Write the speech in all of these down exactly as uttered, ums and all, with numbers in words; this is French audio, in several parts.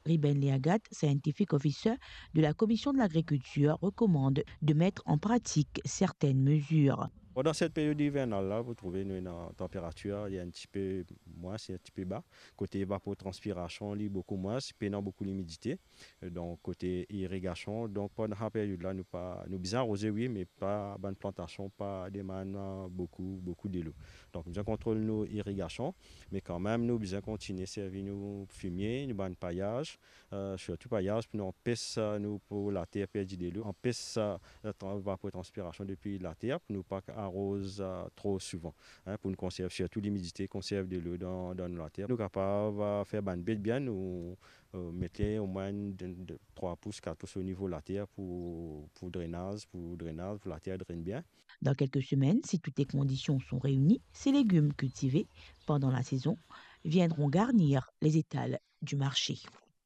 Riben Liagat, scientific officer de la Commission de l'agriculture, recommande de mettre en pratique certaines mesures. Dans cette période hivernale-là, vous trouvez une température, il y a un petit peu moins, c'est un petit peu bas. Côté évapotranspiration, il y a beaucoup moins, pénant beaucoup l'humidité. Donc, côté irrigation, donc pendant cette période-là, nous pas, nous bien arroser, oui, mais pas bonne plantation, pas demande beaucoup, beaucoup de l'eau. Donc, nous bien contrôler nos irrigations, mais quand même, nous bien continuer à servir nos fumiers, nos bonnes paillages, euh, surtout paillage, pour nous empêcher nous pour la terre perdre de l'eau, empêcher la évapotranspiration depuis la terre, pour nous pas arrose euh, trop souvent, hein, pour nous conserver surtout l'humidité, conserve de l'eau dans, dans la terre. Nous sommes capables de faire une bête bien, nous euh, mettre au moins de, de trois pouces, quatre pouces au niveau de la terre pour, pour drainage, pour drainage, pour la terre draine bien. Dans quelques semaines, si toutes les conditions sont réunies, ces légumes cultivés pendant la saison viendront garnir les étals du marché.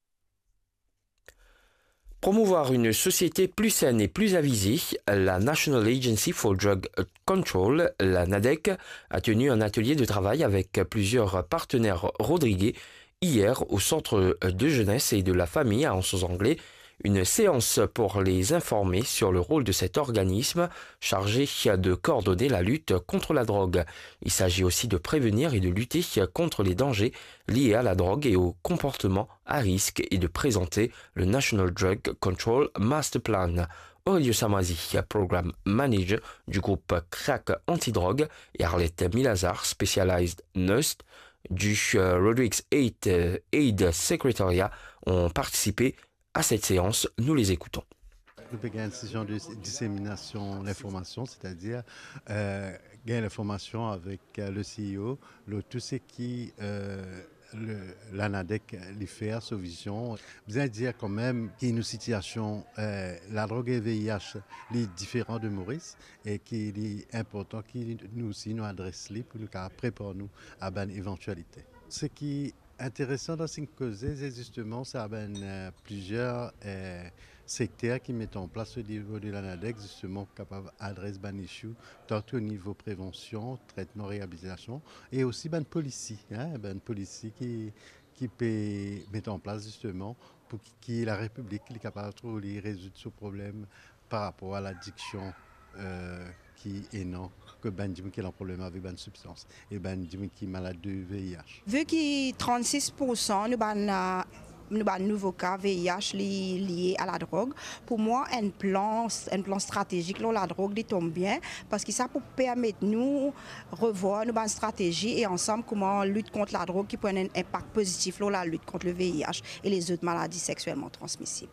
Promouvoir une société plus saine et plus avisée, la National Agency for Drug Control, la NADEC, a tenu un atelier de travail avec plusieurs partenaires rodriguais hier au Centre de jeunesse et de la famille à Anse-aux-Anglais. Une séance pour les informer sur le rôle de cet organisme chargé de coordonner la lutte contre la drogue. Il s'agit aussi de prévenir et de lutter contre les dangers liés à la drogue et au comportement à risque et de présenter le National Drug Control Master Plan. Aurelio Samazi, Programme Manager du groupe Crack Antidrogue, et Arlette Milazar, Specialized Nurse du Rodrigues Aid, Aid Secretariat ont participé à cette séance. Nous les écoutons. Nous avons une session de dissémination d'informations, c'est-à-dire euh, gagner l'information avec euh, le C E O, le, tout ce qui euh, le, la NADEC lui fait sa vision. Vous allez dire quand même qu'il y a une situation, euh, la drogue et le V I H, les différents de Maurice, et qu'il est important qu'il nous aussi nous adresse les pour nous préparer nous à une éventualité. Ce qui intéressant dans cette cause, c'est justement ça ben, euh, plusieurs euh, secteurs qui mettent en place au niveau de la NADEC, justement capables d'adresser ben issue, tant au niveau prévention, traitement, réhabilitation, et aussi ben policy, hein, ben policy qui qui peut mettre en place justement pour que la République est capable de résoudre ce problème par rapport à l'addiction. Euh, qui est non, que ben qui a un problème avec une substance et ben qui est malade de V I H. Vu que trente-six pour cent nous avons nous avons nouveau cas V I H lié à la drogue, pour moi un plan un plan stratégique là la drogue il tombe bien parce que ça peut permettre nous revoir nous une stratégie et ensemble comment lutter contre la drogue qui peut avoir un impact positif là la lutte contre le V I H et les autres maladies sexuellement transmissibles.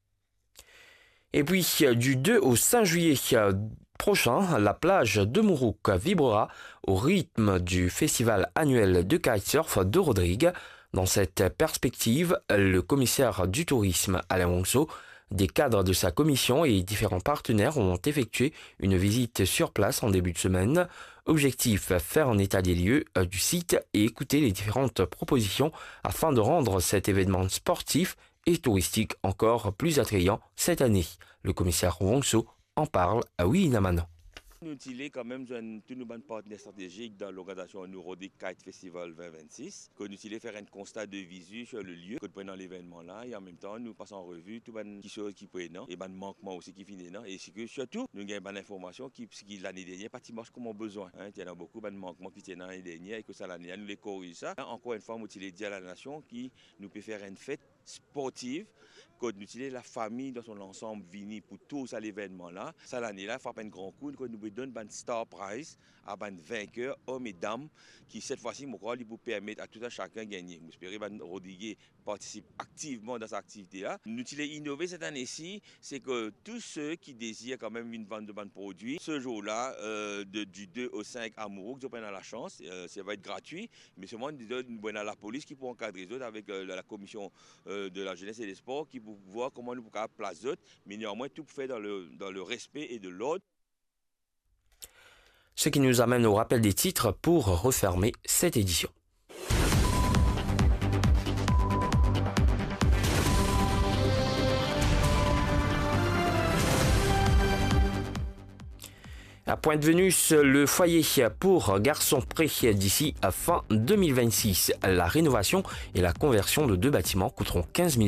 Et puis, du deux au cinq juillet prochain, la plage de Mourouk vibrera au rythme du festival annuel de kitesurf de Rodrigues. Dans cette perspective, le commissaire du tourisme, Alain Wongso, des cadres de sa commission et différents partenaires ont effectué une visite sur place en début de semaine. Objectif, faire un état des lieux du site et écouter les différentes propositions afin de rendre cet événement sportif et touristique encore plus attrayant cette année. Le commissaire Wongso en parle à Oui Namano. Nous utilisons quand même tous nos partenaires stratégiques dans l'organisation Nordic Kite Festival vingt vingt-six, que nous utilisons faire un constat de visu sur le lieu, que pendant l'événement là, et en même temps nous passons en revue tout les choses qui peuvent être et les manquements aussi qui finissent et que surtout nous avons des informations qui, qui l'année dernière pas marche comme on a besoin. Hein. Il y a beaucoup de manquements qui étaient l'année dernière et que ça l'année nous les corrigeons ça. Encore une fois, nous utilisons à la nation qui nous peut faire une fête sportive. Quand nous utilisons la famille dans son ensemble venir pour tout ça l'événement là, ça l'année là, il faut un grand coup, que nous donne un star prize à un vainqueur, hommes et dames, qui cette fois-ci, mon crois, pour permettre à tout un chacun de gagner. Nous espérons que Rodrigues participe activement dans cette activité-là. Nous utilisons innover cette année-ci, c'est que tous ceux qui désirent quand même une vente de bons produits, ce jour-là, euh, de, du deux au cinq à Mourouk, ils ont la chance, euh, ça va être gratuit, mais seulement nous donnons à la police qui peut encadrer les autres avec euh, la commission euh, de la jeunesse et des sports qui pour voir comment nous pouvons placer d'autres, mais néanmoins tout fait dans le, dans le respect et de l'ordre. Ce qui nous amène au rappel des titres pour refermer cette édition. À Pointe-Vénus, le foyer pour garçons prêt d'ici à fin deux mille vingt-six. La rénovation et la conversion de deux bâtiments coûteront quinze millions.